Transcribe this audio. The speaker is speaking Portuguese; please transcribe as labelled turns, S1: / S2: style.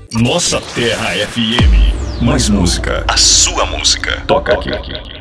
S1: Nossa Terra FM. Mais música. A sua música. Toca aqui.